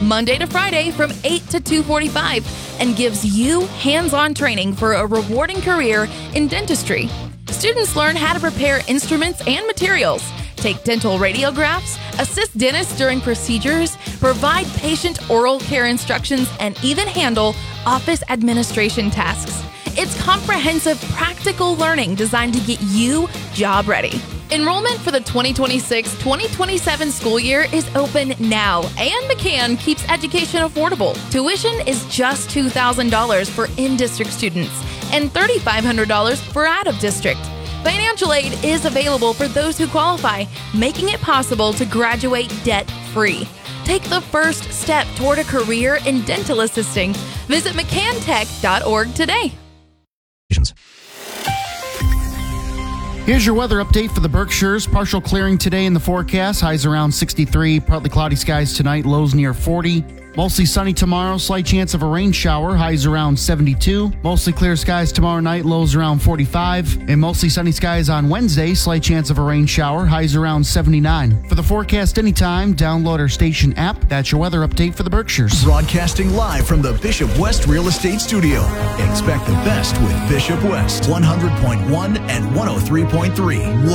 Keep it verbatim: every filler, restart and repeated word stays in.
Monday to Friday from eight to two forty-five, and gives you hands-on training for a rewarding career in dentistry. Students learn how to prepare instruments and materials, take dental radiographs, assist dentists during procedures, provide patient oral care instructions, and even handle office administration tasks. It's comprehensive, practical learning designed to get you job ready. Enrollment for the twenty twenty-six twenty twenty-seven school year is open now, and McCann keeps education affordable. Tuition is just two thousand dollars for in-district students and three thousand five hundred dollars for out-of-district. Financial aid is available for those who qualify, making it possible to graduate debt-free. Take the first step toward a career in dental assisting. Visit mccann tech dot org today. Here's your weather update for the Berkshires. Partial clearing today in the forecast. Highs around sixty-three. Partly cloudy skies tonight. Lows near forty. Mostly sunny tomorrow. Slight chance of a rain shower. Highs around seventy-two. Mostly clear skies tomorrow night. Lows around forty-five. And mostly sunny skies on Wednesday. Slight chance of a rain shower. Highs around seventy-nine. For the forecast anytime, download our station app. That's your weather update for the Berkshires. Broadcasting live from the Bishop West Real Estate Studio. Expect the best with Bishop West. one hundred point one and one oh three point three.